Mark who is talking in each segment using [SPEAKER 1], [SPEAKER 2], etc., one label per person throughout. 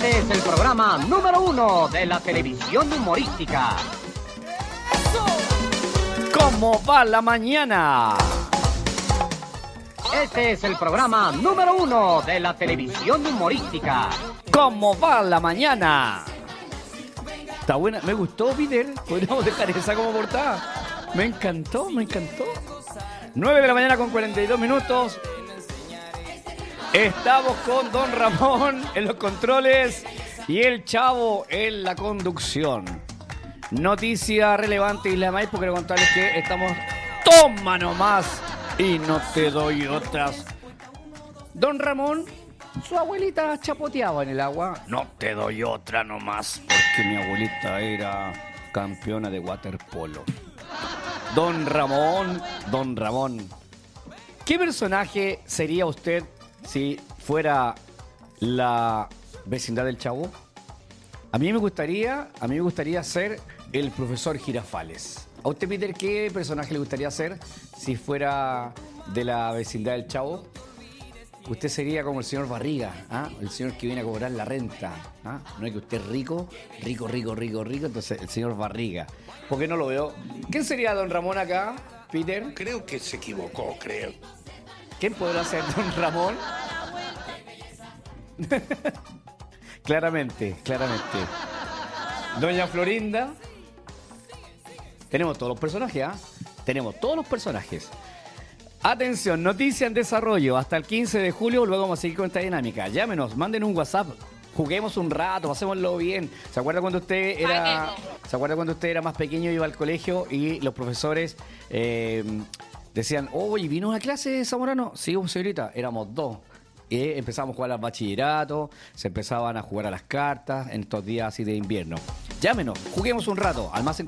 [SPEAKER 1] Este es el programa número 1 de la televisión humorística.
[SPEAKER 2] ¿Cómo va la mañana?
[SPEAKER 1] Este es el programa número 1 de la televisión humorística.
[SPEAKER 2] ¿Cómo va la mañana? Está buena, me gustó, Peter. Podríamos dejar esa como portada. Me encantó. 9 de la mañana con 42 minutos. Estamos con Don Ramón en los controles y el Chavo en la conducción. Noticia relevante, Isla Maipo, quiero contarles que estamos... ¡Toma nomás! Y no te doy otras. Don Ramón, su abuelita chapoteaba en el agua. No te doy otra nomás, porque mi abuelita era campeona de waterpolo. Don Ramón, ¿qué personaje sería usted si fuera la vecindad del Chavo? A mí me gustaría ser el profesor Girafales. ¿A usted, Peter, qué personaje le gustaría ser si fuera de la vecindad del Chavo? Usted sería como el señor Barriga, ¿ah? El señor que viene a cobrar la renta, ¿ah? No es que usted es rico, entonces el señor Barriga. ¿Por qué no lo veo? ¿Quién sería Don Ramón acá, Peter?
[SPEAKER 3] Creo que se equivocó, creo.
[SPEAKER 2] ¿Quién podrá ser Don Ramón? Claramente. Doña Florinda. Tenemos todos los personajes, ¿ah? Tenemos todos los personajes. Atención, noticia en desarrollo. Hasta el 15 de julio luego vamos a seguir con esta dinámica. Llámenos, manden un WhatsApp. Juguemos un rato, pasémoslo bien. ¿Se acuerda cuando usted era más pequeño, iba al colegio y los profesores decían, oye, ¿vino una clase, Zamorano? Sí, señorita, éramos dos. Y empezamos a jugar al bachillerato, se empezaban a jugar a las cartas en estos días así de invierno. Llámenos, juguemos un rato al más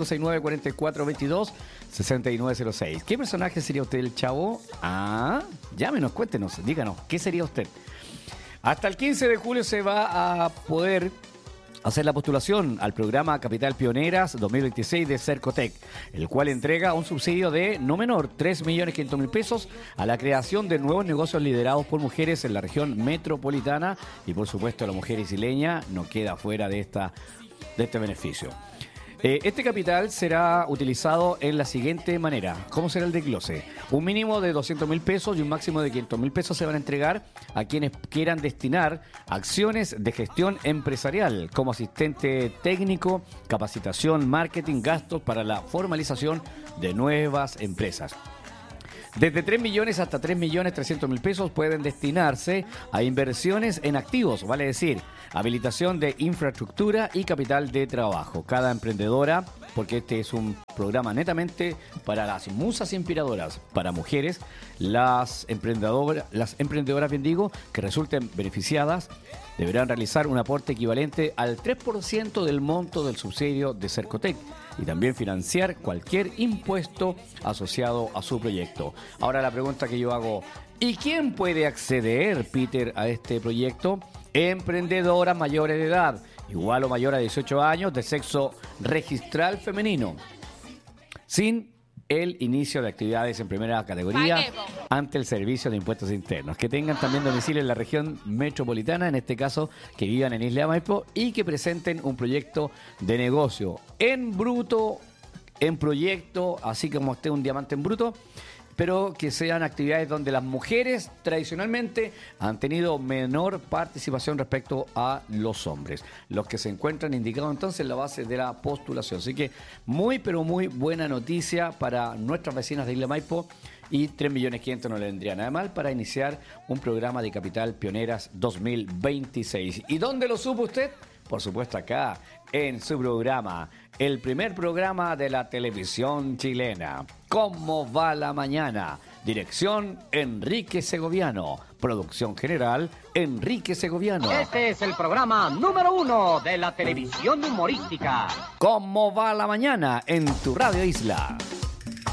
[SPEAKER 2] 569-4422-6906. ¿Qué personaje sería usted, el Chavo? Llámenos, cuéntenos, díganos, ¿qué sería usted? Hasta el 15 de julio se va a poder hacer la postulación al programa Capital Pioneras 2026 de Cercotec, el cual entrega un subsidio de no menor 3.500.000 pesos a la creación de nuevos negocios liderados por mujeres en la región metropolitana y por supuesto la mujer isleña no queda fuera de este beneficio. Este capital será utilizado en la siguiente manera. ¿Cómo será el desglose? Un mínimo de 200.000 pesos y un máximo de 500.000 pesos se van a entregar a quienes quieran destinar acciones de gestión empresarial como asistente técnico, capacitación, marketing, gastos para la formalización de nuevas empresas. Desde 3 millones hasta 3.300.000 pesos pueden destinarse a inversiones en activos, vale decir, habilitación de infraestructura y capital de trabajo. Cada emprendedora, porque este es un programa netamente para las musas inspiradoras, para mujeres, las emprendedoras, bien digo, que resulten beneficiadas, deberán realizar un aporte equivalente al 3% del monto del subsidio de Cercotec y también financiar cualquier impuesto asociado a su proyecto. Ahora la pregunta que yo hago, ¿y quién puede acceder, Peter, a este proyecto? Emprendedoras mayores de edad, igual o mayor a 18 años, de sexo registral femenino, sin el inicio de actividades en primera categoría ante el Servicio de Impuestos Internos, que tengan también domicilio en la región metropolitana, en este caso que vivan en Isla Maipo y que presenten un proyecto de negocio en bruto, en proyecto, así como esté un diamante en bruto, pero que sean actividades donde las mujeres tradicionalmente han tenido menor participación respecto a los hombres, los que se encuentran indicados entonces en la base de la postulación. Así que muy, pero muy buena noticia para nuestras vecinas de Isla Maipo y 3.500.000 no le vendría nada mal para iniciar un programa de Capital Pioneras 2026. ¿Y dónde lo supo usted? Por supuesto acá, en su programa, el primer programa de la televisión chilena. ¿Cómo va la mañana? Dirección, Enrique Segoviano. Producción general, Enrique Segoviano.
[SPEAKER 1] Este es el programa número 1 de la televisión humorística.
[SPEAKER 2] ¿Cómo va la mañana? En tu Radio Isla.